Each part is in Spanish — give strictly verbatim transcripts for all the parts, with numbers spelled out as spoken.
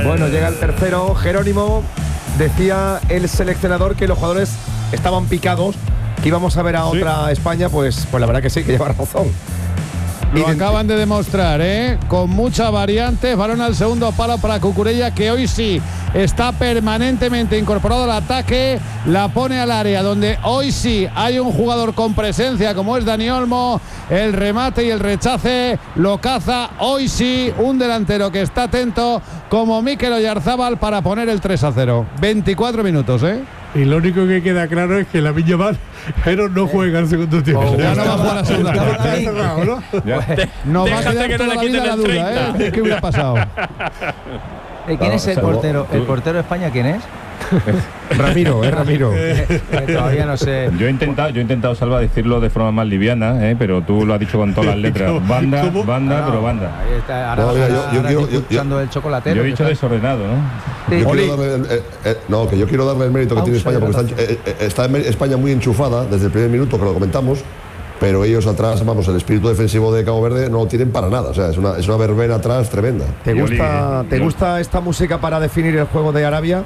Bueno, llega el tercero, Jerónimo. Decía el seleccionador que los jugadores estaban picados, que íbamos a ver a sí. otra España, pues, pues la verdad que sí, que lleva razón. Lo Ident- acaban de demostrar, ¿eh? Con muchas variantes. Balón al segundo palo para Cucurella, que hoy sí está permanentemente incorporado al ataque. La pone al área, donde hoy sí hay un jugador con presencia, como es Dani Olmo. El remate y el rechace lo caza hoy sí un delantero que está atento, como Mikel Oyarzábal, para poner el tres a cero. veinticuatro minutos, ¿eh? Y lo único que queda claro es que la Viña Mal pero no juega el segundo tiempo. Oh, ya no va a jugar la segunda parte. Cerrado, ¿no? Nos va a Déjate quedar que no toda le la quiten vida la el duda, ¿eh? ¿Qué hubiera pasado? ¿Y quién No, es el o sea, portero? tú- ¿El portero de España quién es? Ramiro, es Ramiro. Eh, todavía no sé. Yo he intentado, yo he intentado, Salva, decirlo de forma más liviana, ¿eh? Pero tú lo has dicho con todas las letras. ¿Cómo? Banda, ¿Cómo? banda, No, pero banda. ahí está, ahora No, mira, yo- ahora- yo ahora quiero- estoy yo- escuchando el chocolatero. Yo he que dicho está- desordenado, ¿no? Sí. Yo Oli. quiero darle el- eh, eh, no, que yo quiero darle el mérito que tiene Pausa, España, porque está, eh, eh, está en España muy enchufada desde el primer minuto, que lo comentamos, pero ellos atrás, vamos, el espíritu defensivo de Cabo Verde no lo tienen para nada. O sea, es una, es una verbena atrás tremenda. ¿Te Y gusta, Oli, ¿te yo- gusta esta música para definir el juego de Arabia?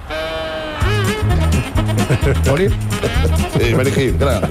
Oli. Sí, Benigil, grande.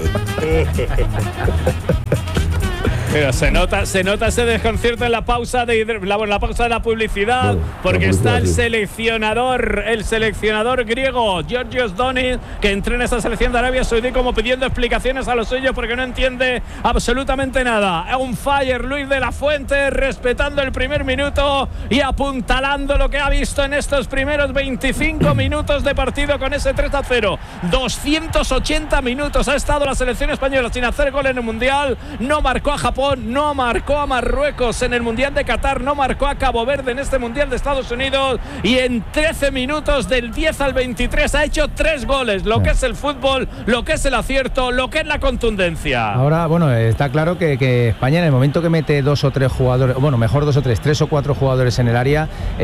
Pero se nota, se nota ese desconcierto en la pausa de la, bueno, la pausa de la publicidad, Bueno, porque la está publicidad, el sí. seleccionador, el seleccionador griego, Georgios Donis, que entrena esa selección de Arabia Saudí como pidiendo explicaciones a los suyos porque no entiende absolutamente nada. Un fire, Luis de la Fuente, respetando el primer minuto y apuntalando lo que ha visto en estos primeros veinticinco minutos de partido con ese tres a cero. doscientos ochenta minutos ha estado la selección española sin hacer gol en el Mundial. No marcó a Japón, no marcó a Marruecos en el Mundial de Qatar, no marcó a Cabo Verde en este Mundial de Estados Unidos, y en trece minutos del diez al veintitrés ha hecho tres goles. Lo que es el fútbol, lo que es el acierto, lo que es la contundencia. Ahora, bueno, está claro que, que España, en el momento que mete dos o tres jugadores, bueno, mejor dos o tres, tres o cuatro jugadores en el área,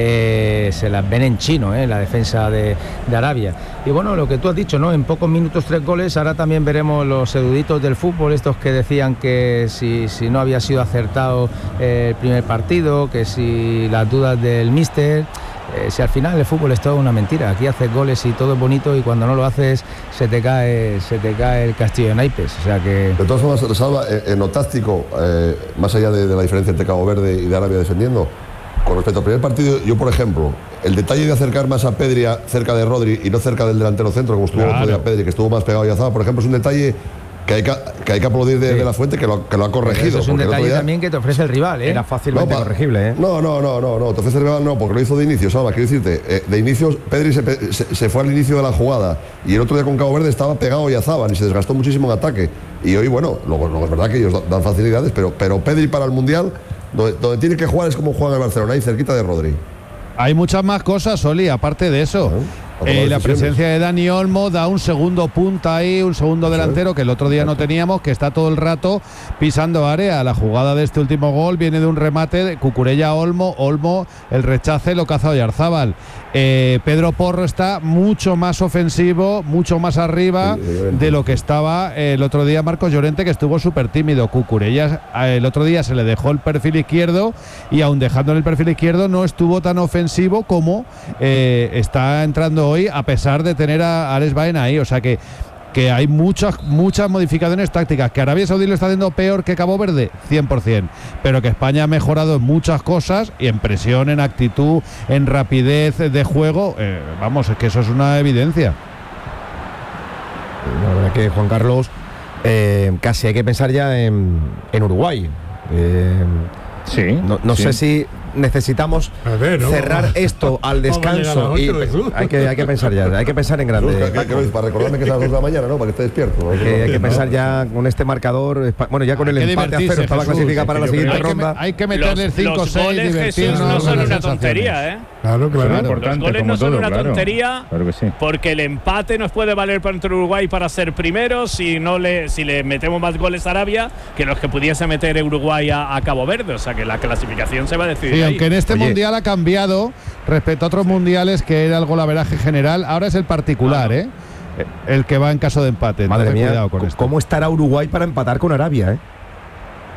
eh, se las ven en chino, eh, la defensa de, de Arabia. Y bueno, lo que tú has dicho, ¿no? En pocos minutos tres goles. Ahora también veremos los eruditos del fútbol, estos que decían que si, si no había sido acertado eh, el primer partido, que si las dudas del míster. Eh, si al final el fútbol es toda una mentira, aquí haces goles y todo es bonito, y cuando no lo haces se te cae se te cae el castillo de naipes. O sea que De todas formas, Salva, eh, en lo táctico, eh, más allá de, de la diferencia entre Cabo Verde y de Arabia defendiendo, con respecto al primer partido, yo, por ejemplo, el detalle de acercar más a Pedri a- cerca de Rodri y no cerca del delantero centro, como estuvo el otro día Pedri, que estuvo más pegado a Yazaba, por ejemplo, es un detalle que hay que, que, hay que aplaudir de, Sí. de la Fuente, que lo, que lo ha corregido. eso es un porque el otro detalle día- también que te ofrece el rival, ¿eh? Era fácilmente pa- corregible, ¿eh? No, no, no, no, no, te ofrece el rival no, porque lo hizo de inicio, Salva, quiero decirte, eh, de inicio Pedri se, pe- se, se fue al inicio de la jugada, y el otro día con Cabo Verde estaba pegado y Azábal y se desgastó muchísimo en ataque, y hoy, bueno, luego, luego es verdad que ellos da- dan facilidades, pero, pero Pedri para el Mundial, donde, donde tiene que jugar es como juega en el Barcelona, ahí cerquita de Rodri. Hay muchas más cosas, Oli, aparte de eso. Para tomar Eh, la decisiones. presencia de Dani Olmo da un segundo punta ahí, un segundo delantero que el otro día no teníamos, que está todo el rato pisando área. La jugada de este último gol viene de un remate de Cucurella a Olmo, Olmo, el rechace lo caza Oyarzábal. Eh, Pedro Porro está mucho más ofensivo, mucho más arriba Sí, Llorente. de lo que estaba el otro día Marcos Llorente, que estuvo súper tímido. Cucurella eh, el otro día se le dejó el perfil izquierdo, y aun dejándole el perfil izquierdo no estuvo tan ofensivo como eh, está entrando hoy, a pesar de tener a Alex Baena ahí. O sea que que hay muchas muchas modificaciones tácticas. Que Arabia Saudí lo está haciendo peor que Cabo Verde, cien por ciento, pero que España ha mejorado en muchas cosas, y en presión, en actitud, en rapidez de juego. Eh, vamos, es que eso es una evidencia. La verdad que, Juan Carlos, eh, casi hay que pensar ya en, en Uruguay. Eh, Sí. no no sí. sé si necesitamos A ver, ¿no? cerrar esto al Vamos a llegar a descanso, las y ocho, Jesús. hay que, hay que pensar ya, hay que pensar en grande. ¿Qué- qué- qué lo dices? Para recordarme que es a las dos de la mañana, ¿no? Para que esté despierto. ¿no? Que hay que pensar ya con este marcador. Espa- Bueno, ya con el Hay que empate a cero divertirse, estaba Jesús. clasificada para la Yo siguiente Hay que, me- ronda. hay que meterle Los, cinco o los seis, goles, Jesús, divertirnos no con son las una sensaciones. tontería, ¿eh? Claro, Son claro. Los importantes, goles como no son todo, una claro. tontería, Claro que sí. porque el empate nos puede valer para Uruguay para ser primeros si no le si le metemos más goles a Arabia que los que pudiese meter Uruguay a, a Cabo Verde. O sea que la clasificación se va a decidir Sí, ahí. aunque en este Oye. mundial ha cambiado respecto a otros mundiales, que era el golaveraje general, ahora es el particular, ¿eh? El que va en caso de empate. Madre Entonces, mía, cuidado con c- esto. ¿cómo estará Uruguay para empatar con Arabia, eh?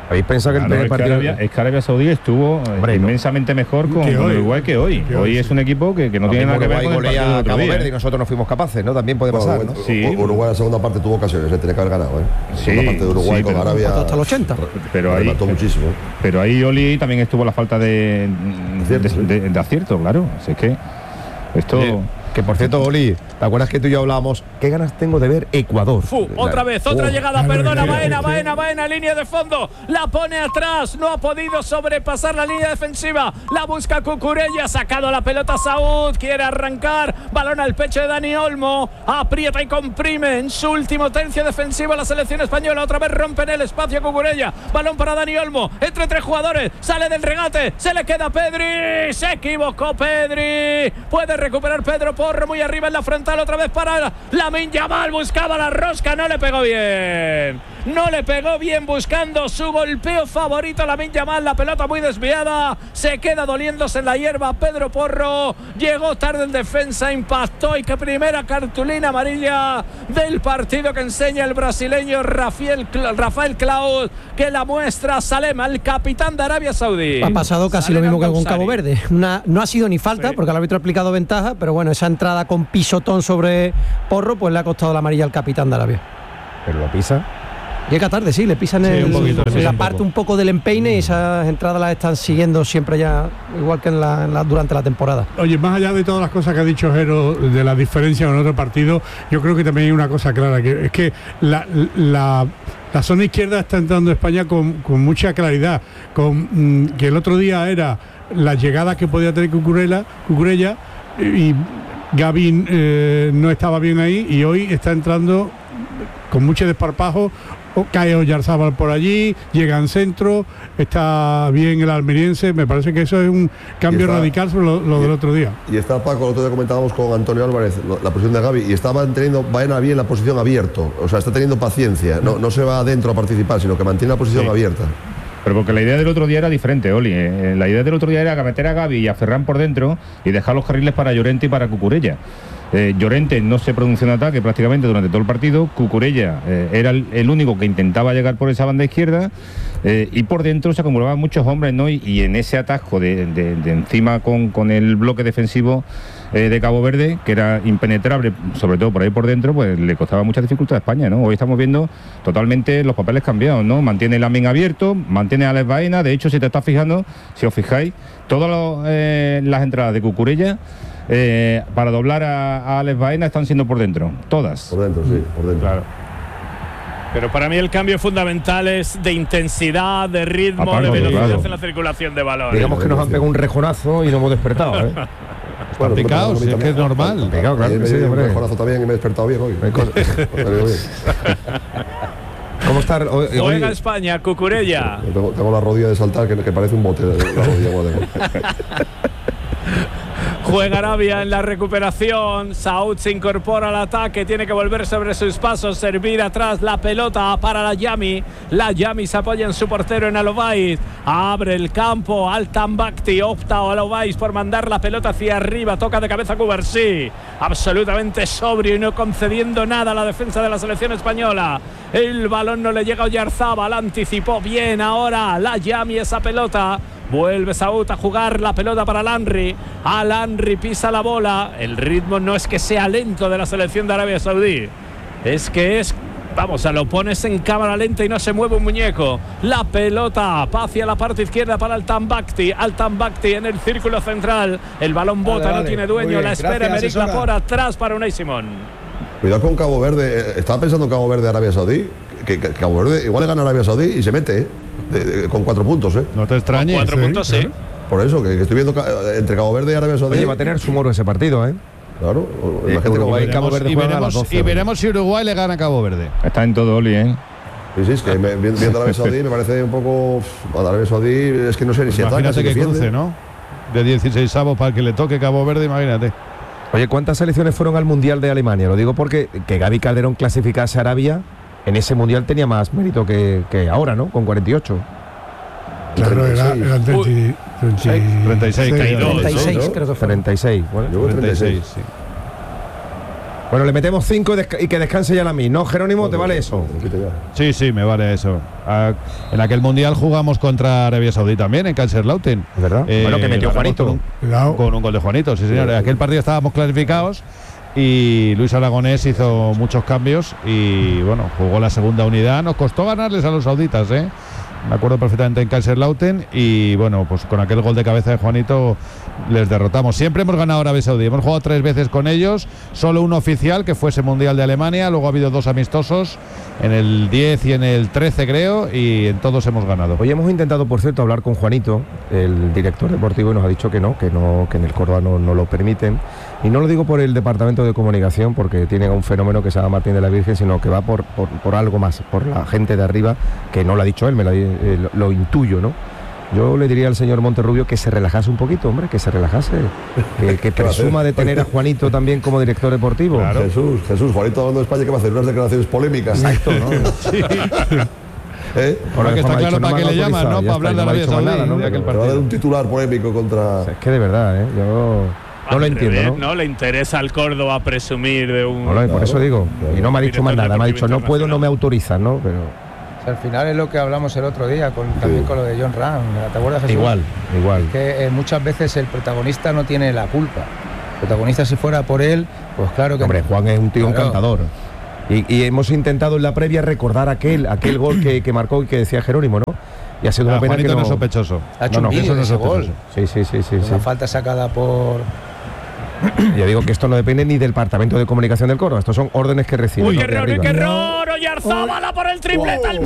¿Habéis pensado que el Claro, primer es, que partido Arabia, es que Arabia Saudí estuvo eh, Hombre, no. inmensamente mejor con, Que con hoy. Uruguay que hoy. Que Hoy hoy, es sí. un equipo que, que no tiene nada que ver Uruguay con el golea partido a del otro Cabo día, Verde y ¿eh? nosotros no fuimos capaces, ¿no? También puede pasar, Bueno, ¿no? Sí. Uruguay en la segunda parte tuvo ocasiones, eh, tenía que haber ganado. ¿eh? La Sí, segunda parte de Uruguay sí, con pero- Arabia. hasta el ochenta. Pero ahí, remató muchísimo. pero ahí Oli también estuvo la falta de, Acierto, sí. de, de- de acierto, claro. Así es que esto. Oye, que por cierto, Oli, ¿te acuerdas que tú y yo hablábamos? ¿Qué ganas tengo de ver Ecuador? Fu, otra vez, otra Oh, llegada, claro, perdona, claro, Baena, claro. Baena, Baena, línea de fondo, la pone atrás, no ha podido sobrepasar la línea defensiva, la busca Cucurella, sacado la pelota Saúd, quiere arrancar, balón al pecho de Dani Olmo, aprieta y comprime en su último tercio defensivo la selección española, otra vez rompe en el espacio Cucurella, balón para Dani Olmo, entre tres jugadores, sale del regate, se le queda Pedri, se equivocó Pedri, puede recuperar Pedro Porro muy arriba en la frontal, otra vez para Lamine Yamal, buscaba la rosca, no le pegó bien, no le pegó bien buscando su golpeo favorito a Lamine Yamal, la pelota muy desviada, se queda doliéndose en la hierba Pedro Porro, llegó tarde en defensa, impactó y que primera cartulina amarilla del partido que enseña el brasileño Rafael, Rafael Claus, que la muestra Salem, el capitán de Arabia Saudí. Ha pasado casi Salem lo mismo que con Al-Dawsari. Cabo Verde. Una, no ha sido ni falta, Sí. porque el árbitro ha aplicado ventaja, pero bueno, esa entrada con pisotón sobre Porro, pues le ha costado la amarilla al capitán de Arabia. Pero lo pisa. Llega tarde, sí, le pisan Sí, el, un poquito, en sí, la un parte poco. un poco del empeine y esas entradas las están siguiendo siempre ya, igual que en la, en la- durante la temporada. Oye, más allá de todas las cosas que ha dicho Jero de la diferencia con otro partido, yo creo que también hay una cosa clara, que es que la, la, la zona izquierda está entrando España con, con mucha claridad, con mm, que el otro día era la llegada que podía tener Cucurella, Cucurella y Gaby eh, no estaba bien ahí y hoy está entrando con mucho desparpajo. O cae Oyarzábal por allí, llega en centro, está bien el almeriense, me parece que eso es un cambio está- radical sobre lo, lo y- del otro día. Y está Paco, el otro día comentábamos con Antonio Álvarez lo- la posición de Gaby y estaba teniendo Baena bien la posición abierto, o sea, está teniendo paciencia, no, no se va adentro a participar, sino que mantiene la posición Sí. abierta. Pero porque la idea del otro día era diferente, Oli. Eh, La idea del otro día era meter a Gaby y a Ferran por dentro y dejar los carriles para Llorente y para Cucurella. Eh, Llorente no se pronunció en ataque prácticamente durante todo el partido. Cucurella eh, era el, el único que intentaba llegar por esa banda izquierda eh, y por dentro se acumulaban muchos hombres, ¿no? Y, y en ese atasco de, de- de encima con, con el bloque defensivo eh, de Cabo Verde, que era impenetrable, sobre todo por ahí por dentro, pues le costaba mucha dificultad a España, ¿no? Hoy estamos viendo totalmente los papeles cambiados, ¿no? Mantiene el Lamine abierto, mantiene a Alex Baena. De hecho, si te estás fijando, si os fijáis, todas los, eh, las entradas de Cucurella eh, para doblar a, a Alex Baena están siendo por dentro, todas. Por dentro, sí, por dentro. Claro. Pero para mí el cambio fundamental es de intensidad, de ritmo, Aparte, de velocidad claro. en la circulación de balón. Digamos que nos han pegado un rejonazo y no hemos despertado, ¿eh? Bueno, me picados, pasa a mí si es que también. es normal. Picado, claro Ayer que me sí, dio un hombre. mejorazo también y me he despertado bien hoy. Me con- Me ha ido bien. ¿Cómo está? Hoy- hoy- Juega España, Cucurella. Yo Tengo, tengo la rodilla de saltar que, que parece un bote. La rodilla, como tengo. Juega Arabia en la recuperación. Saúd se incorpora al ataque. Tiene que volver sobre sus pasos. Servir atrás la pelota para la Yami. La Yami se apoya en su portero en Alovais. Abre el campo. Al-Tambakti opta a Alovais por mandar la pelota hacia arriba. Toca de cabeza Cubarsí. Absolutamente sobrio y no concediendo nada a la defensa de la selección española. El balón no le llega a Oyarzábal. Anticipó bien ahora la Yami esa pelota. Vuelve Saúd a jugar la pelota para Lanri. Al Lanri pisa la bola. El ritmo no es que sea lento de la selección de Arabia Saudí. Es que es, vamos, a lo pones en cámara lenta y no se mueve un muñeco. La pelota hacia la parte izquierda para Al-Tambakti. Al-Tambakti en el círculo central. El balón bota, Vale, no vale. tiene Muy dueño. bien. La espera Gracias, Emerick asesora. Laporte atrás para Unai Simón. Cuidado con Cabo Verde. eh, Estaba pensando en Cabo Verde Arabia Saudí. Que, que- que Cabo Verde igual le gana a Arabia Saudí y se mete, ¿eh? De- de- con cuatro puntos, ¿eh? No te extrañes. Cuatro ¿eh? puntos, sí. Por eso, que, que estoy viendo ca- entre Cabo Verde y Arabia Saudí. Oye, va a tener su moro ese partido, ¿eh? Claro, Eh, imagínate Uruguay, cómo- Cabo Verde y, juegan a las veremos, doce. y veremos si Uruguay le gana a Cabo Verde. Está en todo, Oli, ¿eh? Sí, sí, es que me- viendo viendo Arabia Saudí me parece un poco. uf, a Arabia Saudí es que no sé ni si ataca, si Imagínate que defiende. cruce, ¿no? De dieciséis avos para que le toque Cabo Verde, imagínate. Oye, ¿cuántas selecciones fueron al Mundial de Alemania? Lo digo porque que Gaby Calderón clasificase a Arabia en ese Mundial tenía más mérito que, que ahora, ¿no? Con cuarenta y ocho. Claro, era, treinta y seis. eran treinta, treinta, treinta y seis, sí, treinta y dos. treinta y seis ¿no? creo que fue. treinta y seis. Bueno, Yo creo que treinta y treinta y seis, seis. sí. Bueno, le metemos cinco y, desca- y que descanse ya Lamine, ¿no, Jerónimo? ¿Te vale eso? Sí, sí, me vale eso. Ah, en aquel mundial jugamos contra Arabia Saudí también, en Kaiserslautern. ¿Verdad? Bueno, que metió ganamos Juanito. Con un, Cuidado. con un gol de Juanito, sí, señor. En aquel partido estábamos clasificados y Luis Aragonés hizo muchos cambios y, bueno, jugó la segunda unidad. Nos costó ganarles a los sauditas, ¿eh? Me acuerdo perfectamente en Kaiserslautern y, bueno, pues con aquel gol de cabeza de Juanito les derrotamos. Siempre hemos ganado a Arabia Saudí, hemos jugado tres veces con ellos, solo uno oficial que fue ese Mundial de Alemania, luego ha habido dos amistosos en el diez y en el trece, creo, y en todos hemos ganado. Hoy hemos intentado, por cierto, hablar con Juanito, el director deportivo, y nos ha dicho que no, que no, que en el Córdoba no, no lo permiten. Y no lo digo por el departamento de comunicación, porque tienen un fenómeno que se llama Martín de la Virgen, sino que va por, por, por algo más, por la gente de arriba, que no lo ha dicho él, me lo, eh, lo, lo intuyo, ¿no? Yo le diría al señor Monterrubio que se relajase un poquito, hombre, que se relajase, que, que presuma de tener a Juanito también como director deportivo. Claro. Jesús, Jesús, Juanito hablando de España que va a hacer unas declaraciones polémicas. Exacto, ¿no? Sí. ¿Eh? Ahora que está claro dicho, para no qué me le han llaman, ¿no? autorizado, Para hablar ya de está, Arabia no me ha dicho más Saudí, nada, ¿no? de aquel Pero va a dar partido. un titular polémico contra. Es que de verdad, ¿eh? Yo no lo Al entiendo, revés, ¿no? ¿no? Le interesa al Córdoba presumir de un. Bueno, y por eso digo, y no me ha dicho más Director nada, me ha deportivo dicho no puedo, no me internacional. autorizan, ¿no? Pero O sea, al final es lo que hablamos el otro día, con, también con lo de John Ram. ¿Te acuerdas, Jesús? igual, igual. Que eh, muchas veces el protagonista no tiene la culpa. El protagonista, si fuera por él, pues claro que. Hombre, Juan es un tío Claro. encantador. Y, y hemos intentado en la previa recordar aquel, aquel gol que, que marcó y que decía Jerónimo, ¿no? Y ha sido una Ah, pena que Juanito no... no es sospechoso. Ha hecho No, un no, vídeo eso de no ese es gol. sospechoso. Sí, sí, sí, sí, sí. Una falta sacada por. Yo digo que esto no depende ni del departamento de comunicación del Córdoba, estos son órdenes que reciben. ¡Uy, ¿no? qué de error, uy, arriba. qué error! ¡Oyarzábal por el triplete al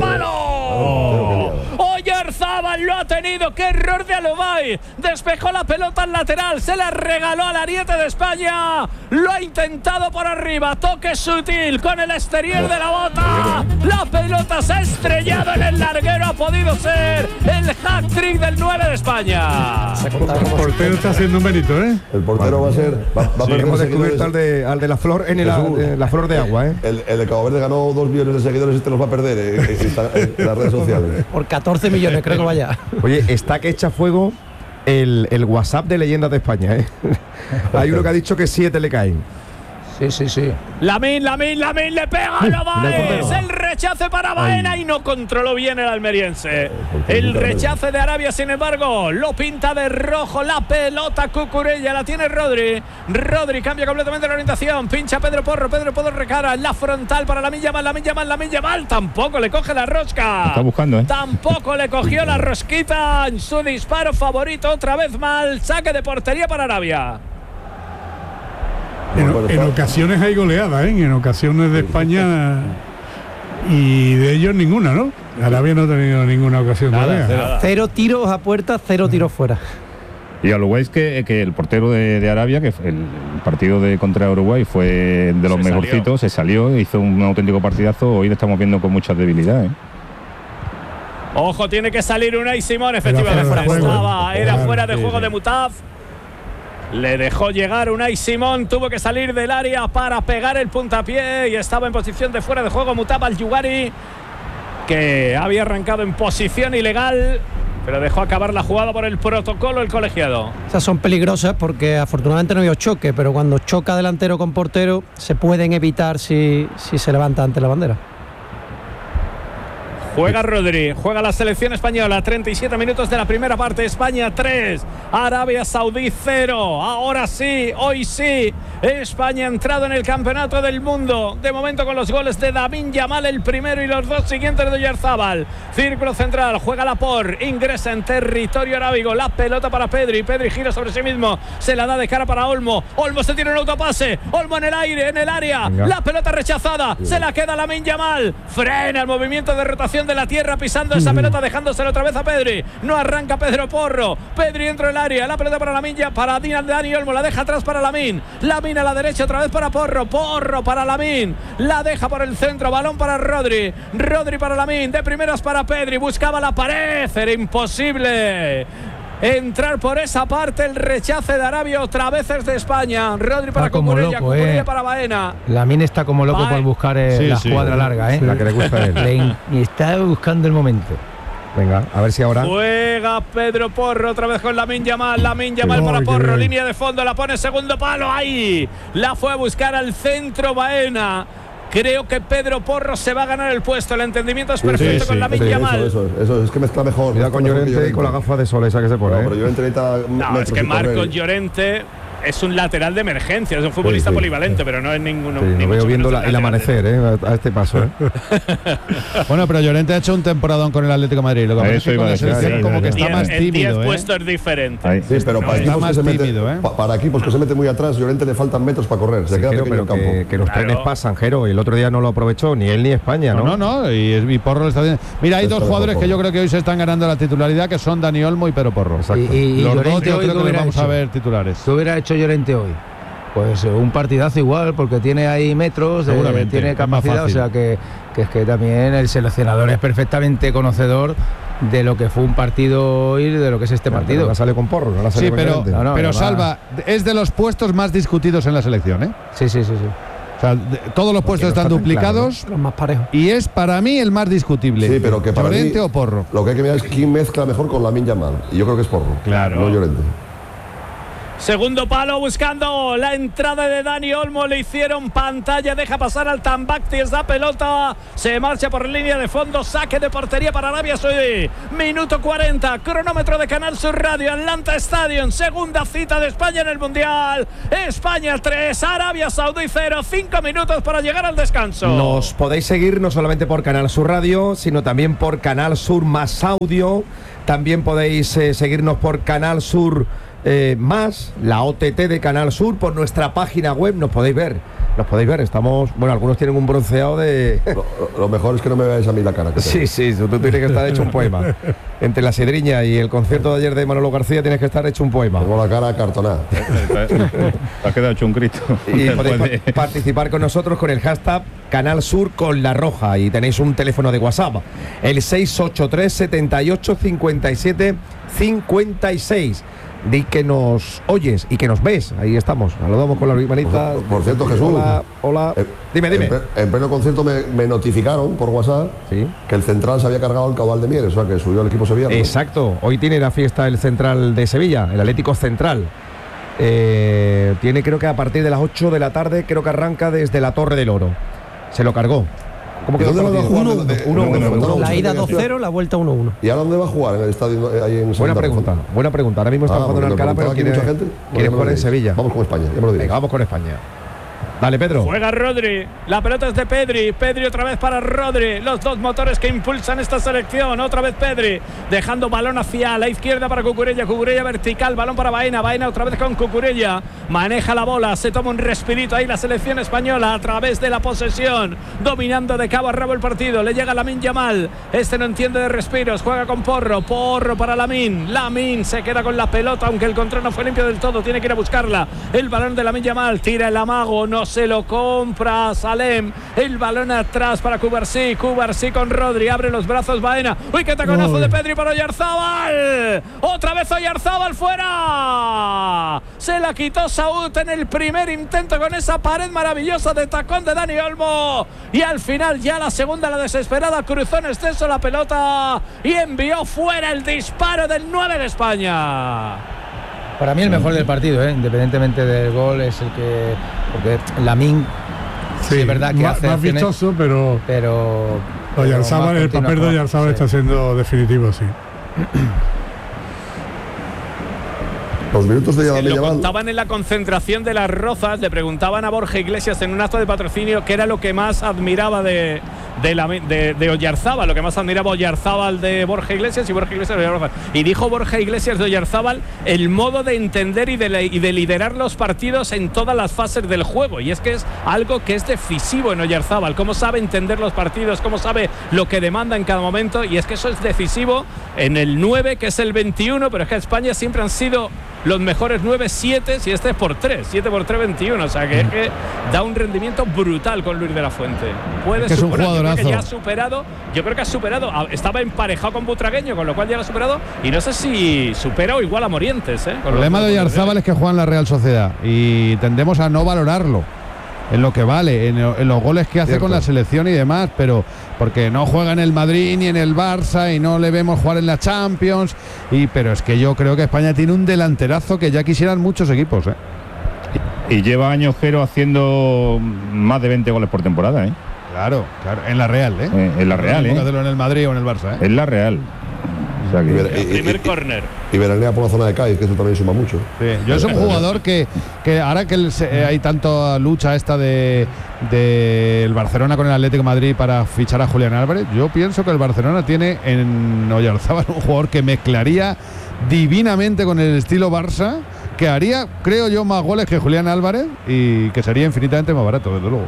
palo! ¡Oyarzábal lo ha tenido! ¡Qué error de Alobay! Despejó la pelota al lateral, se la regaló al ariete de España. Lo ha intentado por arriba, toque sutil con el exterior de la bota. La pelota se ha estrellado en el larguero, ha podido ser el hat-trick del nueve de España. El portero está haciendo mérito, ¿eh? El portero va a ser. Va, va a perder Hemos seguidores. descubierto al de, al de la flor en el, Jesús. eh, la flor de agua, ¿eh? El, el de Cabo Verde ganó dos millones de seguidores y este los va a perder eh, eh, está en las redes sociales. Por catorce millones, creo que vaya. Oye, está que echa fuego el, el WhatsApp de Leyendas de España, ¿eh? Hay uno que ha dicho que siete le caen. Sí, sí, sí. Lamin, Lamin, Lamin le pega a Lobaes. El rechace para Baena y no controló bien el almeriense. El rechace de Arabia, sin embargo, lo pinta de rojo. La pelota Cucurella la tiene Rodri. Rodri cambia completamente la orientación. Pincha Pedro Porro. Pedro Porro recara. La frontal para Lamine Yamal. Lamine Yamal, Lamine Yamal. Tampoco le coge la rosca. Está buscando, ¿eh? Tampoco le cogió la rosquita en su disparo favorito. Otra vez mal. Saque de portería para Arabia. En, Bueno, en está- ocasiones hay goleada, ¿eh? En ocasiones de España y de ellos ninguna, ¿no? Arabia no ha tenido ninguna ocasión todavía. Nada. Cero tiros a puerta, cero tiros fuera. Y a Uruguay es que, que el portero de, de Arabia, que fue el, el partido de contra Uruguay fue de los Se mejorcitos, se salió, hizo un auténtico partidazo. Hoy le estamos viendo con mucha debilidad, ¿eh? Ojo, tiene que salir Unai Simón, Era efectivamente. fuera de juego. Estaba, era Claro, fuera de sí, juego sí. de Mutaf. Le dejó llegar Unai Simón, tuvo que salir del área para pegar el puntapié y estaba en posición de fuera de juego Mutaf Al-Yugari, que había arrancado en posición ilegal, pero dejó acabar la jugada por el protocolo el colegiado. Esas son peligrosas porque afortunadamente no había choque, pero cuando choca delantero con portero se pueden evitar si, si se levanta ante la bandera. Juega Rodri, juega la selección española, treinta y siete minutos de la primera parte, España tres, Arabia Saudí cero. Ahora sí, hoy sí, España ha entrado en el campeonato del mundo, de momento con los goles de Lamine Yamal el primero y los dos siguientes de Oyarzábal. Círculo central, juega Laporte, ingresa en territorio arábigo, la pelota para Pedri, Pedri gira sobre sí mismo, se la da de cara para Olmo, Olmo se tiene un autopase, Olmo en el aire, en el área, Venga. la pelota rechazada, se la queda Lamine Yamal, frena el movimiento de rotación de la tierra pisando esa pelota, dejándosela otra vez a Pedri. No arranca Pedro Porro. Pedri dentro del área. La pelota para Lamine, para Dani Olmo. La deja atrás para Lamine. Lamine a la derecha otra vez para Porro. Porro para Lamine. La deja por el centro. Balón para Rodri. Rodri para Lamine. De primeras para Pedri. Buscaba la pared. Era imposible entrar por esa parte. El rechace de Arabia otra vez es de España. Rodri para Está como Cucurella. loco, Cucurella eh. para Baena. Lamine está como loco Vale. por buscar eh, Sí, la sí. cuadra larga, ¿eh? La que le gusta a él. Le in- y está buscando el momento. Venga, a ver si ahora. Juega Pedro Porro otra vez con Lamine Yamal. Lamine Yamal Sí. para Ay, Porro. qué bien. Línea de fondo, la pone segundo palo. Ahí la fue a buscar al centro Baena. Creo que Pedro Porro se va a ganar el puesto. El entendimiento es perfecto Sí, con sí, Lamine sí, Yamal. Eso, eso, eso, es que mezcla mejor. Cuidado con mezcla mejor que Llorente y con la gafa de sol esa que se pone. No, ¿eh? pero Llorente necesita No, metros es que y correr. Marcos Llorente es un lateral de emergencia, es un futbolista sí, polivalente, pero no es ninguno. Sí, ni lo mucho veo viendo menos la- un el lateral de- amanecer, ¿eh? a, a este paso. ¿eh? Bueno, pero Llorente ha hecho un temporadón con el Atlético de Madrid. Lo que pasa es Eso que iba con a la decir, selección sí, como que sí, está Diez- más en diez tímido, ¿eh? puestos diferentes. Ahí. Sí, pero No, para, está equipos más que se mete, tímido, ¿eh? pa- para equipos que se meten muy atrás, Llorente le faltan metros para correr. Se Sí, queda Jero, pequeño pero el campo. que, que los Claro. trenes pasan, Jero. Y el otro día no lo aprovechó ni él ni España, ¿no? No, no, no, y, es- y Porro lo está haciendo. Mira, hay Está dos mejor jugadores que Porro. yo creo que hoy se están ganando la titularidad, que son Dani Olmo y Pedro Porro. Exacto. Y, y- y Los dos Llorente yo hoy, creo ¿qué que les hubiera vamos a hecho? ver titulares. ¿Qué hubiera hecho Llorente hoy? Pues eh, un partidazo igual, porque tiene ahí metros, eh, Seguramente, tiene es más capacidad, o fácil. sea que, que es que también el seleccionador es perfectamente conocedor de lo que fue un partido hoy y de lo que es este Pero partido. No la sale con Porro, no la sale Sí, con pero, Llorente. No, no, pero además- Salva, es de los puestos más discutidos en la selección, ¿eh? Sí, sí, sí, sí. O sea, de- todos los puestos no están está tan duplicados Los más parejos. y es para mí el más discutible. Sí, pero que para Llorente mí, o Porro. Lo que hay que mirar es quién mezcla mejor con Lamine Yamal. Y yo creo que es Porro. Claro. No Llorente. Segundo palo buscando la entrada de Dani Olmo. Le hicieron pantalla. Deja pasar al Tambacti. Esa pelota se marcha por línea de fondo. Saque de portería para Arabia Saudí. Minuto cuarenta. Cronómetro de Canal Sur Radio. Atlanta Stadium. Segunda cita de España en el Mundial. España tres. Arabia Saudí cero. Cinco minutos para llegar al descanso. Nos podéis seguir no solamente por Canal Sur Radio, sino también por Canal Sur Más Audio. También podéis eh, seguirnos por Canal Sur eh, Más, la O T T de Canal Sur, por nuestra página web. Nos podéis ver, nos podéis ver. Estamos, bueno, algunos tienen un bronceado de... Lo, lo mejor es que no me veáis a mí la cara. que tengo. Sí, sí, tú tienes que estar hecho un poema. Entre la sidriña y el concierto de ayer de Manolo García tienes que estar hecho un poema. Tengo la cara cartonada. Te has quedado hecho un Cristo. Y podéis Después de- pa- participar con nosotros con el hashtag Canal Sur con la Roja. Y tenéis un teléfono de WhatsApp, el seis ocho tres, setenta y ocho, cincuenta y siete, cincuenta y seis. Di que nos oyes y que nos ves. Ahí estamos. Saludamos con la hermanita. Por- por cierto, Jesús. Hola, hola. Eh, Dime, dime. En, ple- en pleno concierto me, me notificaron por WhatsApp Sí. que el central se había cargado el caudal de Mieres, o sea que subió el equipo sevillano. Exacto. Hoy tiene la fiesta el Central de Sevilla, el Atlético Central. Eh, tiene creo que a partir de las ocho de la tarde, creo que arranca desde la Torre del Oro. Se lo cargó. ¿Cómo ¿Y quedó el dónde va a partido? jugar? Uno, De- de- uno, de- uno, de- uno, de- La de- ida de- dos cero, la vuelta uno uno. ¿Y ahora dónde va a jugar? En el estadio eh, ahí en Buena Santa pregunta, Rosa. buena pregunta. Ahora mismo está Ah, jugando en porque Alcalá, me pero preguntaba quiere, aquí mucha gente. quiere Bueno, jugar en ya me lo Sevilla. diréis. Vamos con España, ya me lo diréis. Venga, vamos con España. Dale, Pedro. Juega Rodri, la pelota es de Pedri, Pedri otra vez para Rodri, los dos motores que impulsan esta selección, otra vez Pedri, dejando balón hacia la izquierda para Cucurella, Cucurella vertical, balón para Baena, Baena otra vez con Cucurella, maneja la bola, se toma un respirito ahí la selección española a través de la posesión, dominando de cabo a rabo el partido, le llega Lamine Yamal, este no entiende de respiros, juega con Porro, Porro para Lamine, Lamine se queda con la pelota, aunque el control no fue limpio del todo, tiene que ir a buscarla, el balón de Lamine Yamal, tira el amago, no se lo compra Salem, el balón atrás para Cubarsí, Cubarsí con Rodri, abre los brazos Baena, uy qué taconazo Uy. de Pedri para Oyarzábal, otra vez Oyarzábal fuera, se la quitó Saúd en el primer intento con esa pared maravillosa de tacón de Dani Olmo y al final ya la segunda, la desesperada, cruzó en exceso la pelota y envió fuera el disparo del nueve de España. Para mí el mejor del partido, ¿eh? Independientemente del gol, es el que... Porque Lamine, sí, es verdad que más, hace más acciones, vistoso, pero pero... Oyarzábal, pero el más continua, papel de como- Oyarzábal sí. está siendo definitivo, sí. Los minutos de Eh, Lamine Lo Yamal. contaban en la concentración de las Rozas, le preguntaban a Borja Iglesias en un acto de patrocinio qué era lo que más admiraba de, de, la, de, de Oyarzábal, lo que más admiraba Oyarzábal de Borja Iglesias y Borja Iglesias de Rozas. Y dijo Borja Iglesias de Oyarzábal el modo de entender y de, la- y de liderar los partidos en todas las fases del juego. Y es que es algo que es decisivo en Oyarzábal, cómo sabe entender los partidos, cómo sabe lo que demanda en cada momento. Y es que eso es decisivo en el nueve, que es el veintiuno, pero es que España siempre han sido los mejores nueve, siete, si este es por tres, siete por tres, veintiuno, o sea que es que da un rendimiento brutal con Luis de la Fuente. Puede Es que es un superar, yo creo que jugadorazo. ya ha superado, yo creo que ha superado, a- estaba emparejado con Butragueño, con lo cual ya lo ha superado, y no sé si supera o igual a Morientes, ¿eh? El problema de Oyarzábal es que juega en la Real Sociedad y tendemos a no valorarlo. en lo que vale, en, en los goles que hace Cierto. con la selección y demás, pero porque no juega en el Madrid ni en el Barça y no le vemos jugar en la Champions, y pero es que yo creo que España tiene un delanterazo que ya quisieran muchos equipos, ¿eh? Y lleva años Jero haciendo más de veinte goles por temporada, ¿eh? Claro, claro, en la Real, ¿eh? Eh, en la Real, No ¿eh? hacerlo en el Madrid o en el Barça, ¿eh? Es la Real. O sea que- Y ver- y- Primer y- córner. Y veranea por la zona de Cádiz, que eso también suma mucho. Sí, yo es un jugador que, que ahora que el- se- eh, hay tanta lucha esta de del Barcelona con el Atlético de Madrid para fichar a Julián Álvarez, yo pienso que el Barcelona tiene en Oyarzábal un jugador que mezclaría divinamente con el estilo Barça, que haría, creo yo, más goles que Julián Álvarez y que sería infinitamente más barato, desde luego.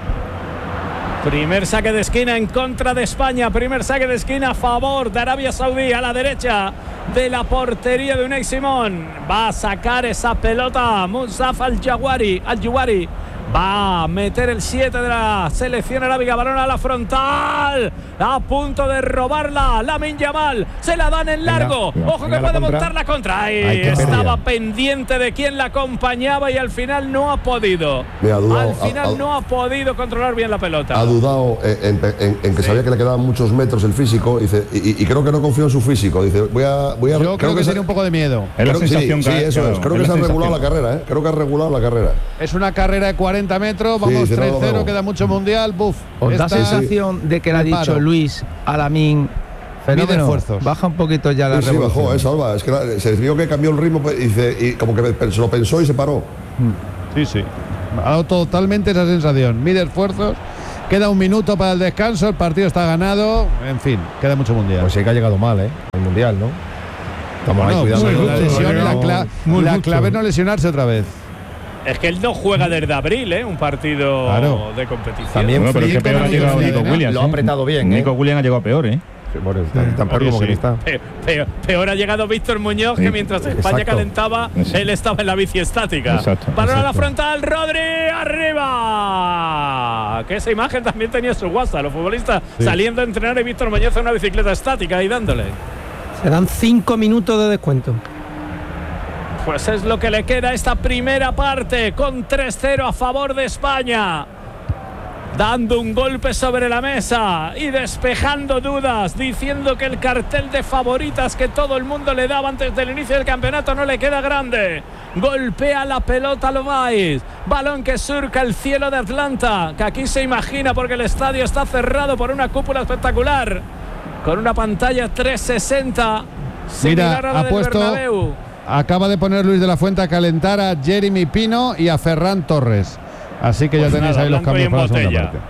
Primer saque de esquina en contra de España. Primer saque de esquina a favor de Arabia Saudí, a la derecha de la portería de Unai Simón. Va a sacar esa pelota Musaf Al-Jawari. Al-Jawari va a meter el siete de la selección arábiga. Balón a la frontal. A punto de robarla. Lamine Yamal. Se la dan en largo. Venga, Ojo venga que la puede contra. montar la contra. Ahí Ay, qué estaba pérdida. pendiente de quién la acompañaba y al final no ha podido. Me ha dudado, Al final ha- ha- no ha podido controlar bien la pelota. Ha dudado en, en- en- en que sabía que le quedaban muchos metros el físico, dice, y, y creo que no confío en su físico. Dice, voy a. Voy a Yo creo, que, se- tiene un poco de miedo. Es la creo que sensación sí, que sí, ha- eso claro, es. Creo es que la se ha regulado la sensación. carrera, ¿eh? Creo que ha regulado la carrera. Es una carrera de cuarenta metros, vamos Sí, sí, no, tres cero, no, no. queda mucho mundial, buf. ¿Os da Esta- sensación de que le ha me dicho paro. Luis a Lamine, fenómeno, esfuerzos. baja un poquito ya la Sí, sí, revolución? bajó, ¿eh, Salva? Es que la- se vio que cambió el ritmo pues, y, dice, y como que pe- se lo pensó y se paró. Sí, sí. Ha dado totalmente esa sensación. Mide esfuerzos. Queda un minuto para el descanso. El partido está ganado. En fin, queda mucho mundial. Pues sí que ha llegado mal, ¿eh? El mundial, ¿no? Estamos Bueno, ahí cuidando. pues, muy la justo, lesión, ha la, llegado cla- muy la justo. clave es no lesionarse otra vez. Es que él no juega desde abril, ¿eh? Un partido Claro. de competición. También Bueno, pero es que Flick peor ha no llegado tiene Nico nada. Williams. Lo ha ¿eh? apretado bien, Nico ¿eh? Williams ha llegado peor, ¿eh? Sí, bueno, tan, tan peor Oye, como sí. que ni está. Pe- peor, peor ha llegado Víctor Muñoz, que Sí, mientras España exacto. calentaba, Sí. él estaba en la bici estática. Exacto, Balón a la exacto. frontal, Rodri, arriba. Que esa imagen también tenía su WhatsApp. Los futbolistas saliendo a entrenar y Víctor Muñoz en una bicicleta estática y dándole. Se dan cinco minutos de descuento. Pues es lo que le queda a esta primera parte, con tres cero a favor de España. Dando un golpe sobre la mesa y despejando dudas, diciendo que el cartel de favoritas que todo el mundo le daba antes del inicio del campeonato no le queda grande. Golpea la pelota Lováis, balón que surca el cielo de Atlanta, que aquí se imagina porque el estadio está cerrado por una cúpula espectacular, con una pantalla trescientos sesenta similar Mira, a la ha del puesto. Bernabéu. Acaba de poner Luis de la Fuente a calentar a Jeremy Pino y a Ferran Torres. Así que Pues ya tenéis nada, ahí los blanco y cambios en para la segunda botella. parte.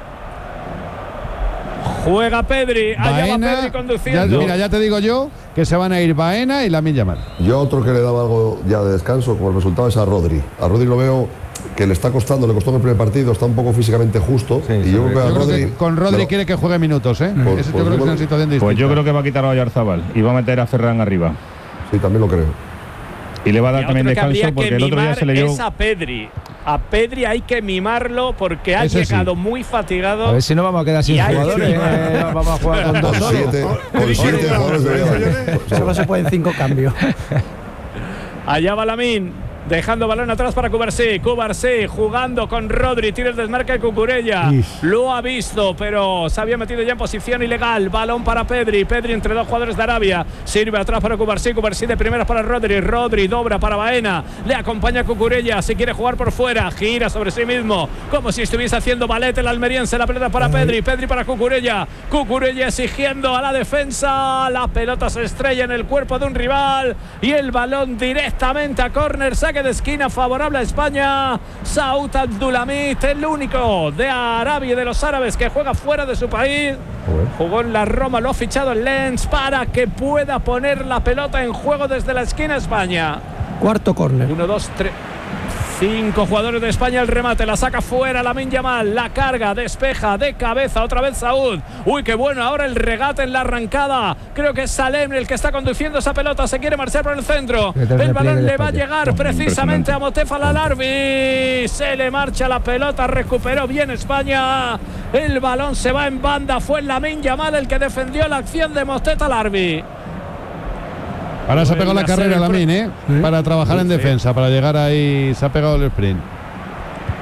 Juega Pedri, allá va Baena, Pedri ya, conduciendo. mira, ya te digo yo que se van a ir Baena y Lamine Yamal. Yo otro que le daba algo ya de descanso como el resultado es a Rodri. A Rodri lo veo que le está costando, le costó en el primer partido, está un poco físicamente justo. Sí, y sí, yo creo que a Yo creo Rodri. que con Rodri me lo- quiere que juegue minutos, ¿eh? Pues- Eso pues yo creo que es bueno. una situación distinta. Pues yo creo que va a quitar a Oyarzabal y va a meter a Ferran arriba. Sí, también lo creo. Y le va a Y dar a también otro que descanso habría porque que el otro día mimar se le vio. es a Pedri. A Pedri hay que mimarlo porque ha Ese sí. llegado muy fatigado. A ver si no vamos a quedar sin Y hay que jugadores. mimar. eh, vamos a jugar con Con dos solos. siete, con siete jugadores de vida. Solo se pueden cinco cambios. Allá va Lamine, dejando balón atrás para Cubarsí. Cubarsí jugando con Rodri, tira el desmarque de Cucurella. Is. Lo ha visto, pero se había metido ya en posición ilegal. Balón para Pedri. Pedri entre dos jugadores de Arabia. Sirve atrás para Cubarsí. Cubarsí de primeras para Rodri. Rodri dobra para Baena. Le acompaña Cucurella. Si quiere jugar por fuera, gira sobre sí mismo, como si estuviese haciendo ballet el almeriense. La pelota para Pedri. Pedri para Cucurella. Cucurella exigiendo a la defensa. La pelota se estrella en el cuerpo de un rival. Y el balón directamente a córner. Saque de esquina favorable a España. Saud Abdulhamid, el único de Arabia y de los árabes que juega fuera de su país. Jugó en la Roma, lo ha fichado el Lens para que pueda poner la pelota en juego desde la esquina España. Cuarto córner. Uno, dos, tres. Cinco jugadores de España, el remate, la saca fuera Lamine Yamal, la carga, despeja de cabeza, otra vez Saúd. Uy, qué bueno, ahora el regate en la arrancada. Creo que es Salem el que está conduciendo esa pelota, se quiere marchar por el centro. El balón le va a llegar precisamente a Motef Al-Alarbi. Se le marcha la pelota, recuperó bien España. El balón se va en banda, fue Lamine Yamal el que defendió la acción de Motef Al-Alarbi. Ahora se ha pegado la Vuelve a carrera ser el Lamine, ¿eh? Sí. Para trabajar en Sí. defensa, para llegar ahí. Se ha pegado el sprint.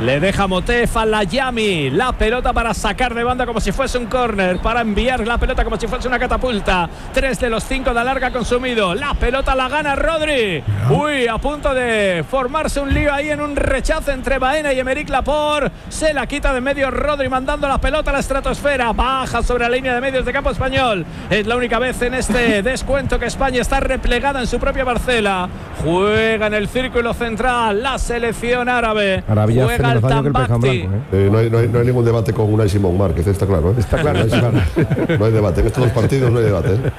Le deja Motef a Layami. La pelota para sacar de banda como si fuese un córner. Para enviar la pelota como si fuese una catapulta. Tres de los cinco de alarga consumido. La pelota la gana Rodri. Uy, a punto de formarse un lío ahí en un rechazo entre Baena y Emeric Laporte. Se la quita de medio Rodri, mandando la pelota a la estratosfera. Baja sobre la línea de medios de campo español. Es la única vez en este descuento que España está replegada en su propia parcela. Juega en el círculo central la selección árabe. Arabia Juega el Tambakti. ¿eh? Eh, no, hay, no, hay, no hay ningún debate con Unai Simón Márquez, está claro. ¿eh? Está claro, no, hay, no hay debate. En estos dos partidos no hay debate. ¿eh?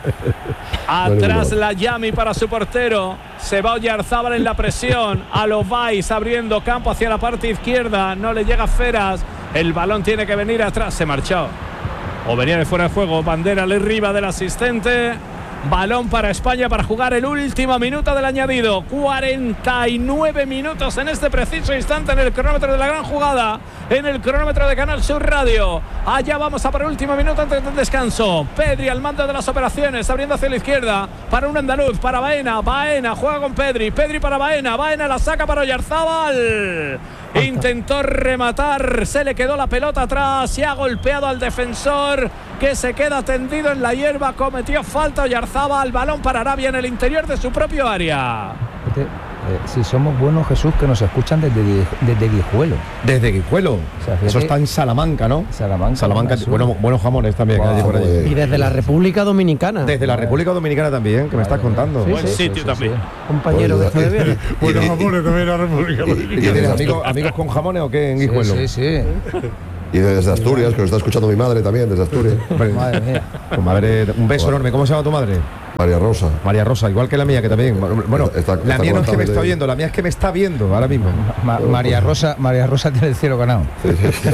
Atrás no la Yami para su portero. Se va Oyarzábal en la presión. A Lovais abriendo campo hacia la parte izquierda. No le llega Feras. El balón tiene que venir atrás. Se marchó. O venía de fuera de juego. Bandera arriba del asistente. Balón para España para jugar el último minuto del añadido. cuarenta y nueve minutos en este preciso instante en el cronómetro de la gran jugada. En el cronómetro de Canal Sur Radio. Allá vamos a por el último minuto antes del descanso. Pedri al mando de las operaciones, abriendo hacia la izquierda. Para un andaluz, para Baena. Baena juega con Pedri. Pedri para Baena. Baena la saca para Oyarzábal. Intentó rematar, se le quedó la pelota atrás y ha golpeado al defensor, que se queda tendido en la hierba. Cometió falta Oyarzábal. Balón para Arabia en el interior de su propio área. Eh, si somos buenos, Jesús, que nos escuchan desde, desde Guijuelo. Desde Guijuelo. O sea, eso está en Salamanca, ¿no? Salamanca. Salamanca, bueno, buenos jamones también. Wow, hay por allí. Y desde la República Dominicana. Desde la República Dominicana también, que me estás contando. Sí, Buen sí, sitio sí, también. Sí. Compañero de pues, bien. Buenos jamones también la República Dominicana. ¿Y tienes amigos, amigos con jamones o qué en Guijuelo? Sí, sí, sí. Y desde Asturias, que nos está escuchando mi madre también, desde Asturias. Madre mía. Tu madre, un beso enorme. ¿Cómo se llama tu madre? María Rosa. María Rosa, igual que la mía, que también. Bueno, está, está, la está mía no es que me de... está oyendo, la mía es que me está viendo ahora mismo. Ma María Rosa, María Rosa tiene el cielo ganado. Sí, sí.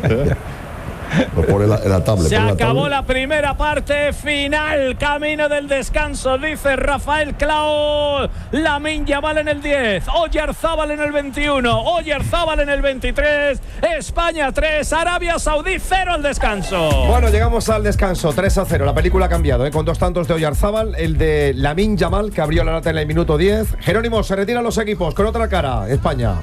Nos pone la, en la tablet. Se la acabó tablet. la primera parte final. Camino del descanso, dice Rafael Clau. Lamine Yamal en el diez. Oyarzábal en el veintiuno. Oyarzábal en el veintitrés. España tres. Arabia Saudí cero al descanso. Bueno, llegamos al descanso. tres a cero. La película ha cambiado, ¿eh? Con dos tantos de Oyarzábal. El de Lamine Yamal, que abrió la lata en el minuto diez. Jerónimo, se retiran los equipos con otra cara. España.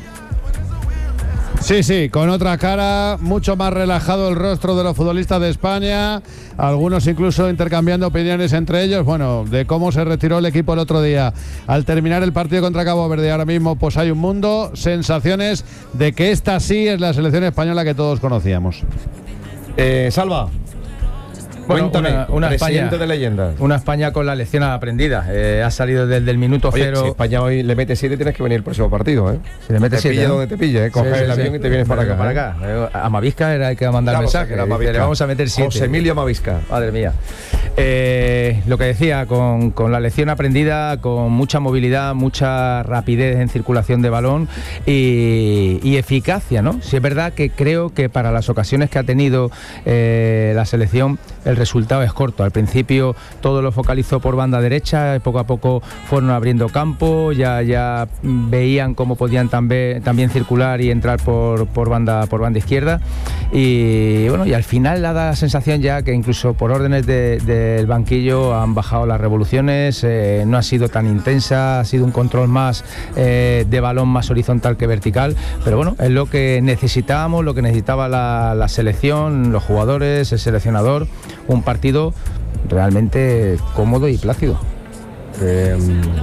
Sí, sí, con otra cara, mucho más relajado el rostro de los futbolistas de España, algunos incluso intercambiando opiniones entre ellos, bueno, de cómo se retiró el equipo el otro día al terminar el partido contra Cabo Verde. Ahora mismo pues hay un mundo, sensaciones de que esta sí es la selección española que todos conocíamos. Eh, Salva. Bueno, Cuéntame, una, una presidente España, de leyendas. Una España con la lección aprendida. Eh, ha salido desde el minuto Oye, cero. Si España hoy le mete siete, tienes que venir el próximo partido, ¿eh? Si le mete te siete, pille ¿no? donde te pille, ¿eh? Coges Sí, sí, el avión sí. y te vienes para acá. Para ¿eh? acá. Eh, A Mavisca era el que mandar Claro, mensaje. era Dice, Mavisca. le vamos a meter siete. José Emilio Mavisca. Madre mía. Eh, lo que decía, con, con la lección aprendida, con mucha movilidad, mucha rapidez en circulación de balón y, y eficacia, ¿no? Sí, es verdad que creo que para las ocasiones que ha tenido eh, la selección, el resultado es corto. Al principio todo lo focalizó por banda derecha, poco a poco fueron abriendo campo, ya, ya veían cómo podían también, también circular y entrar por, por, banda, por banda izquierda. Y bueno, y al final da la sensación ya que incluso por órdenes de, del banquillo han bajado las revoluciones, eh, no ha sido tan intensa, ha sido un control más eh, de balón más horizontal que vertical, pero bueno, es lo que necesitábamos, lo que necesitaba la, la selección, los jugadores, el seleccionador, un partido realmente cómodo y plácido. Eh,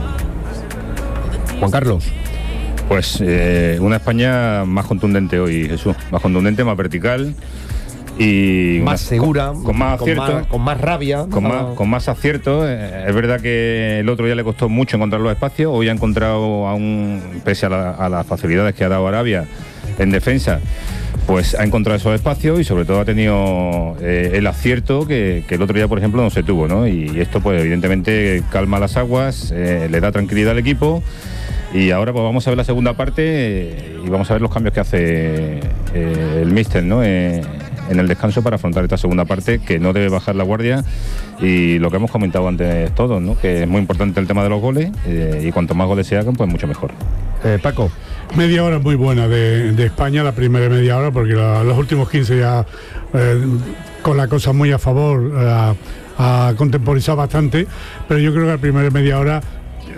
Juan Carlos. Pues eh, una España más contundente hoy, Jesús, más contundente, más vertical y más una, segura, con, con más acierto, con más, con más rabia, con más, con más acierto. Eh, es verdad que el otro día le costó mucho encontrar los espacios, hoy ha encontrado, aún pese a, la, a las facilidades que ha dado Arabia en defensa, pues ha encontrado esos espacios y sobre todo ha tenido eh, el acierto que, que el otro día, por ejemplo, no se tuvo, ¿no? Y esto pues evidentemente calma las aguas, eh, le da tranquilidad al equipo. Y ahora pues vamos a ver la segunda parte eh, y vamos a ver los cambios que hace eh, el míster, ¿no? Eh, en el descanso para afrontar esta segunda parte, que no debe bajar la guardia, y lo que hemos comentado antes todos, ¿no? Que es muy importante el tema de los goles, eh, y cuanto más goles se hagan, pues mucho mejor. Eh, Paco. Media hora muy buena de, de España, la primera media hora, porque la, los últimos quince ya eh, con la cosa muy a favor, eh, ha contemporizado bastante, pero yo creo que la primera media hora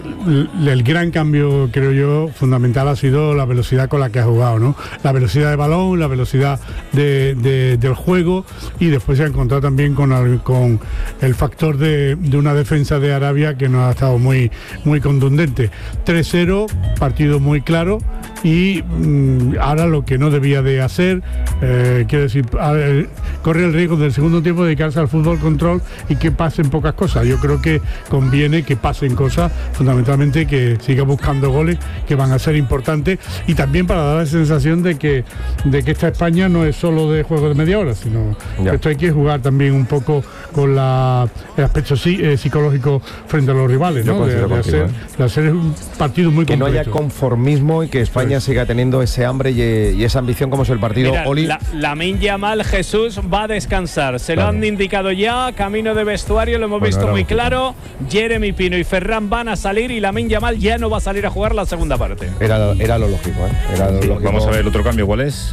l- el gran cambio, creo yo, fundamental ha sido la velocidad con la que ha jugado, ¿no? La velocidad de balón, la velocidad de, de, del juego, y después se ha encontrado también con el, con el factor de, de una defensa de Arabia que nos ha estado muy, muy contundente. tres cero, partido muy claro, y mmm, ahora lo que no debía de hacer, eh, quiero decir, a ver, corre el riesgo del segundo tiempo de dedicarse al fútbol control y que pasen pocas cosas. Yo creo que conviene que pasen cosas, fundamentalmente que siga buscando goles que van a ser importantes, y también para dar la sensación de que de que esta España no es solo de juego de media hora, sino ya. que esto hay que jugar también un poco con la, el aspecto sí, eh, psicológico frente a los rivales, ¿no? De, de, contigo, hacer, ¿eh? de hacer un partido muy que completo. no haya conformismo y que España Pues. siga teniendo ese hambre y, y esa ambición como es el partido. Mira, Oli. la, Lamine Yamal, Jesús, va a descansar. Se Claro. lo han indicado ya, camino de vestuario, lo hemos Bueno, visto era muy lógico. claro. Jeremy Pino y Ferran van a salir y Lamine Yamal ya no va a salir a jugar la segunda parte. Era, era lo lógico, ¿eh? Era lo Sí, lógico. vamos a ver el otro cambio, ¿cuál es?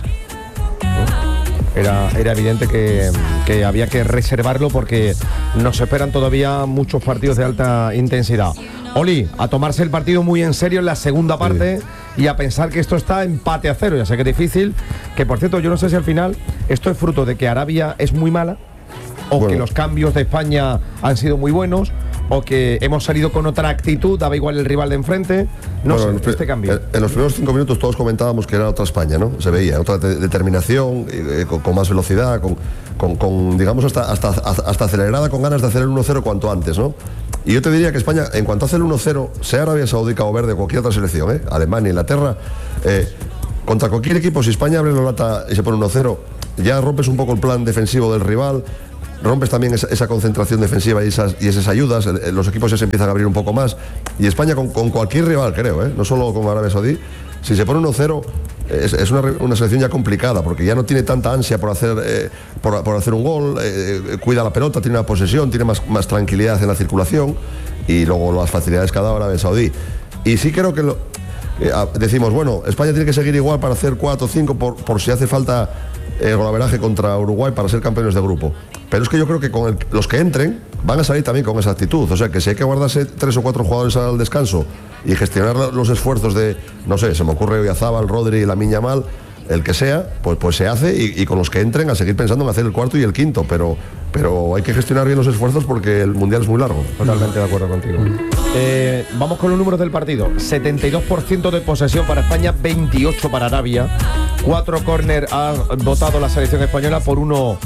Era, era evidente que, que había que reservarlo porque nos esperan todavía muchos partidos de alta intensidad. Oli, a tomarse el partido muy en serio en la segunda parte y a pensar que esto está empate a cero. Ya sé que es difícil, que por cierto yo no sé si al final esto es fruto de que Arabia es muy mala o Bueno. que los cambios de España han sido muy buenos o que hemos salido con otra actitud, daba igual el rival de enfrente. No Bueno, en sé, los este pri- cambio. En, en los primeros cinco minutos todos comentábamos que era otra España, ¿no? Se veía, otra de- determinación, eh, con, con más velocidad, con, con- con, digamos, hasta, hasta, hasta acelerada, con ganas de hacer el uno cero cuanto antes, ¿no? Y yo te diría que España, en cuanto hace el uno cero, sea Arabia Saudí, Cabo Verde, cualquier otra selección, ¿eh? Alemania, Inglaterra, eh, contra cualquier equipo, si España abre la lata y se pone uno cero, ya rompes un poco el plan defensivo del rival, rompes también esa, esa concentración defensiva y esas, y esas ayudas, el- el- los equipos ya se empiezan a abrir un poco más, y España con, con cualquier rival, creo, ¿eh? No solo con Arabia Saudí, si se pone uno cero, es, es una, re- una selección ya complicada, porque ya no tiene tanta ansia por hacer, eh, por, por hacer un gol, eh, eh, cuida la pelota, tiene una posesión, tiene más, más tranquilidad en la circulación, y luego las facilidades que ha dado Arabia Saudí. Y sí creo que lo, eh, ah, decimos, bueno, España tiene que seguir igual para hacer cuatro o cinco por, por si hace falta el golaveraje contra Uruguay para ser campeones de grupo. Pero es que yo creo que con el- los que entren van a salir también con esa actitud. O sea, que si hay que guardarse tres o cuatro jugadores al descanso y gestionar la- los esfuerzos de, no sé, se me ocurre Oyarzábal, Rodri, Lamine Yamal, el que sea, pues, pues se hace, y, y con los que entren a seguir pensando en hacer el cuarto y el quinto. Pero, pero hay que gestionar bien los esfuerzos porque el Mundial es muy largo. Totalmente de acuerdo contigo. Eh, vamos con los números del partido. setenta y dos por ciento de posesión para España, veintiocho para Arabia. Cuatro córner ha votado la selección española, por uno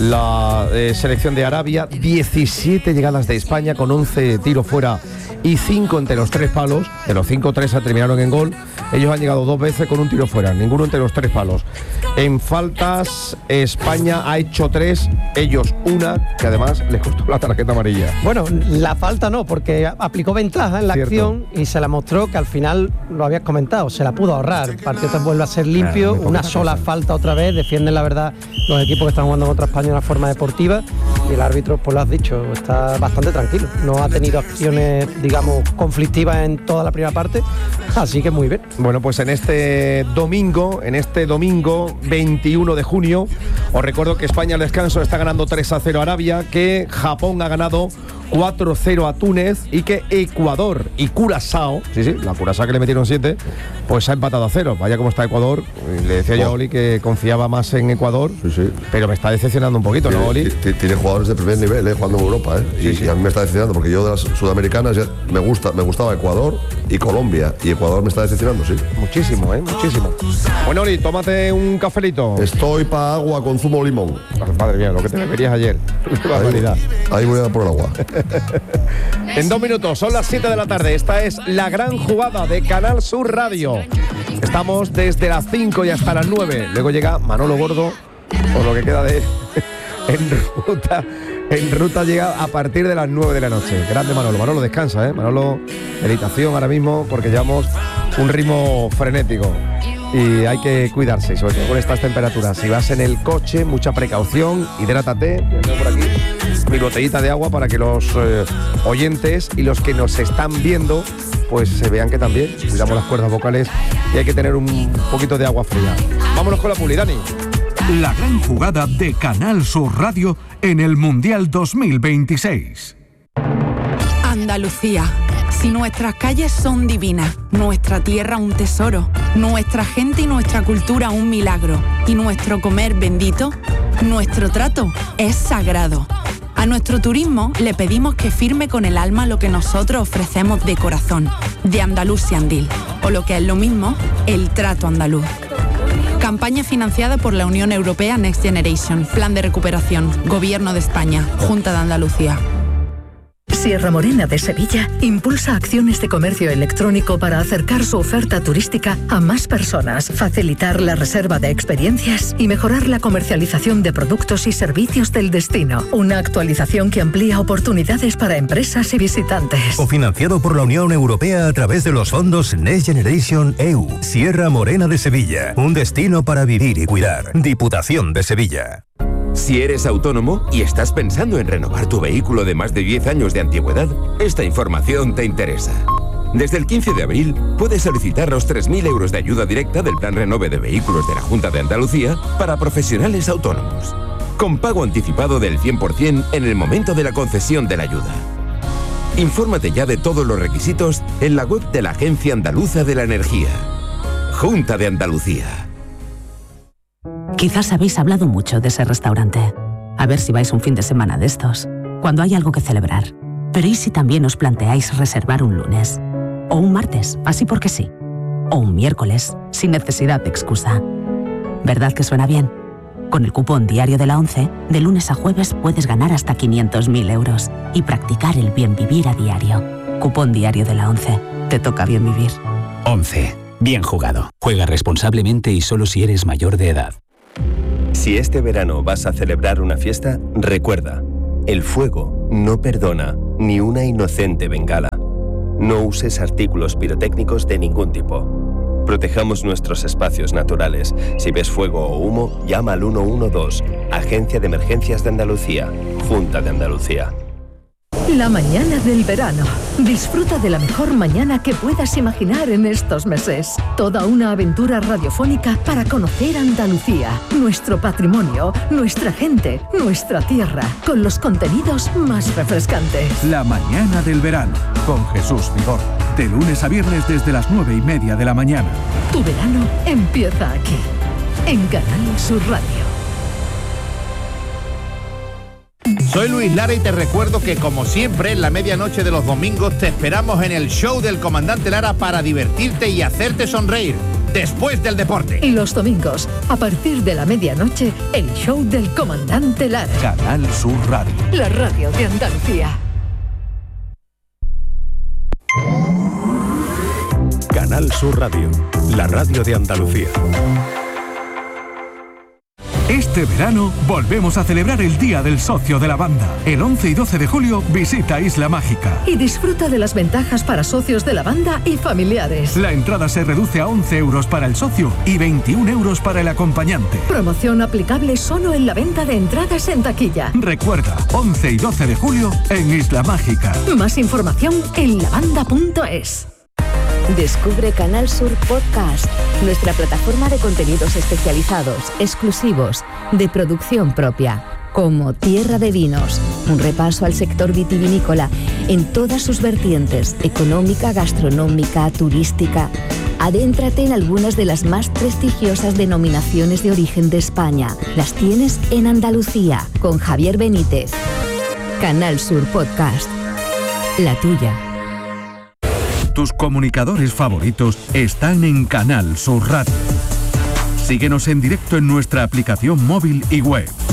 la eh, selección de Arabia. diecisiete llegadas de España con once tiros fuera y cinco entre los tres palos. De los cinco, tres terminaron en gol. Ellos han llegado dos veces con un tiro fuera, ninguno entre los tres palos. En faltas, España ha hecho tres, ellos una, que además les costó la tarjeta amarilla. Bueno, la falta no, porque aplicó ventaja en la Cierto. acción y se la mostró que al final, lo habías comentado, se la pudo ahorrar. El partido te vuelve a ser limpio, Claro, muy una poquita sola cosa. falta otra vez, defienden la verdad los equipos que están jugando contra España de una forma deportiva, y el árbitro, pues lo has dicho, está bastante tranquilo. No ha tenido acciones, digamos, conflictivas en toda la primera parte, así que muy bien. Bueno, pues en este domingo, en este domingo veintiuno de junio, os recuerdo que España al descanso está ganando tres a cero a Arabia, que Japón ha ganado cuatro cero a Túnez y que Ecuador y Curazao, sí, sí, la Curazao que le metieron siete, pues ha empatado a cero. Vaya como está Ecuador. Le decía yo a Oli que confiaba más en Ecuador, Sí, sí. pero me está decepcionando un poquito, ¿no, Oli? Tiene, tiene- tiene jugadores de primer nivel, eh, jugando en Europa, eh. y, y a mí me está decepcionando porque yo de las sudamericanas ya me gusta, me gustaba Ecuador y Colombia, y Ecuador me está decepcionando, sí. Muchísimo, ¿eh? Muchísimo. Bueno, Oli, tómate un cafelito. Estoy para agua con zumo de limón. Madre mía, lo que te beberías ayer. Qué barbaridad. Ahí voy a dar por el agua. En dos minutos, son las siete de la tarde. Esta es la gran jugada de Canal Sur Radio. Estamos desde las cinco y hasta las nueve. Luego llega Manolo Gordo, por lo que queda de en ruta. En ruta llega a partir de las nueve de la noche. Grande Manolo. Manolo descansa, ¿eh? Manolo, meditación ahora mismo, porque llevamos un ritmo frenético. Y hay que cuidarse, y sobre todo con estas temperaturas. Si vas en el coche, mucha precaución, hidrátate. Yo tengo por aquí mi botellita de agua para que los eh, oyentes y los que nos están viendo pues se vean que también cuidamos las cuerdas vocales y hay que tener un poquito de agua fría. Vámonos con la publi, Dani. La gran jugada de Canal Sur Radio en el Mundial dos mil veintiséis. Andalucía, Si nuestras calles son divinas, nuestra tierra un tesoro, nuestra gente y nuestra cultura un milagro, y nuestro comer bendito, nuestro trato es sagrado. A nuestro turismo le pedimos que firme con el alma lo que nosotros ofrecemos de corazón, de Andalusian Deal, o lo que es lo mismo, el trato andaluz. Campaña financiada por la Unión Europea Next Generation, Plan de Recuperación, Gobierno de España, Junta de Andalucía. Sierra Morena de Sevilla impulsa acciones de comercio electrónico para acercar su oferta turística a más personas, facilitar la reserva de experiencias y mejorar la comercialización de productos y servicios del destino. Una actualización que amplía oportunidades para empresas y visitantes. Cofinanciado por la Unión Europea a través de los fondos Next Generation E U. Sierra Morena de Sevilla, un destino para vivir y cuidar. Diputación de Sevilla. Si eres autónomo y estás pensando en renovar tu vehículo de más de diez años de antigüedad, esta información te interesa. Desde el quince de abril puedes solicitar los tres mil euros de ayuda directa del Plan Renove de Vehículos de la Junta de Andalucía para profesionales autónomos, con pago anticipado del cien por ciento en el momento de la concesión de la ayuda. Infórmate ya de todos los requisitos en la web de la Agencia Andaluza de la Energía. Junta de Andalucía. Quizás habéis hablado mucho de ese restaurante. A ver si vais un fin de semana de estos, cuando hay algo que celebrar. Pero ¿y si también os planteáis reservar un lunes? O un martes, así porque sí. O un miércoles, sin necesidad de excusa. ¿Verdad que suena bien? Con el cupón diario de la ONCE, de lunes a jueves puedes ganar hasta quinientos mil euros y practicar el bien vivir a diario. Cupón diario de la ONCE. Te toca bien vivir. ONCE. Bien jugado. Juega responsablemente y solo si eres mayor de edad. Si este verano vas a celebrar una fiesta, recuerda, el fuego no perdona ni una inocente bengala. No uses artículos pirotécnicos de ningún tipo. Protejamos nuestros espacios naturales. Si ves fuego o humo, llama al uno uno dos, Agencia de Emergencias de Andalucía, Junta de Andalucía. La mañana del verano. Disfruta de la mejor mañana que puedas imaginar en estos meses. Toda una aventura radiofónica para conocer Andalucía, nuestro patrimonio, nuestra gente, nuestra tierra, con los contenidos más refrescantes. La mañana del verano, con Jesús Vigor. De lunes a viernes desde las nueve y media de la mañana. Tu verano empieza aquí, en Canal Sur Radio. Soy Luis Lara y te recuerdo que, como siempre, en la medianoche de los domingos te esperamos en el show del Comandante Lara para divertirte y hacerte sonreír después del deporte. Y los domingos, a partir de la medianoche, el show del Comandante Lara. Canal Sur Radio. La radio de Andalucía. Canal Sur Radio, la radio de Andalucía. Este verano volvemos a celebrar el Día del Socio de la Banda. El once y doce de julio visita Isla Mágica. Y disfruta de las ventajas para socios de la banda y familiares. La entrada se reduce a once euros para el socio y veintiún euros para el acompañante. Promoción aplicable solo en la venta de entradas en taquilla. Recuerda, once y doce de julio en Isla Mágica. Más información en lavanda punto es. Descubre Canal Sur Podcast, nuestra plataforma de contenidos especializados, exclusivos, de producción propia, como Tierra de Vinos, un repaso al sector vitivinícola en todas sus vertientes, económica, gastronómica, turística. Adéntrate en algunas de las más prestigiosas denominaciones de origen de España. Las tienes en Andalucía, con Javier Benítez. Canal Sur Podcast, la tuya. Tus comunicadores favoritos están en Canal Sur Radio. Síguenos en directo en nuestra aplicación móvil y web.